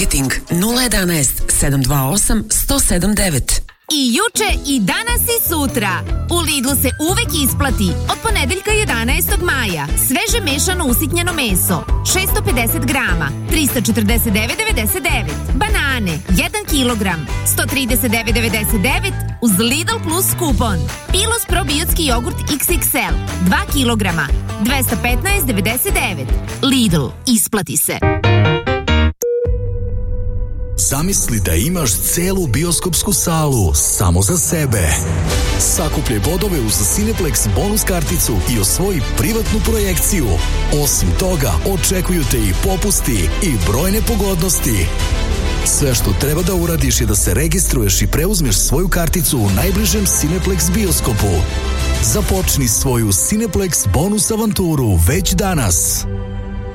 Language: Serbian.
Marketing 011 728 1079. I juče, i danas, i sutra. U Lidlu se uvek isplati. Od ponedeljka 11. maja. Sveže mešano usitnjeno meso. 650 grama. 349,99. Banane. 1 kilogram. 139,99. Uz Lidl Plus kupon. Pilos probiotski jogurt XXL. 2 kilograma. 215,99. Lidl. Isplati se. Zamisli da imaš celu bioskopsku salu samo za sebe. Sakupljaj bodove uz Cineplex bonus karticu i osvoji privatnu projekciju. Osim toga, očekuju te i popusti i brojne pogodnosti. Sve što treba da uradiš je da se registruješ i preuzmeš svoju karticu u najbližem Cineplex bioskopu. Započni svoju Cineplex bonus avanturu već danas.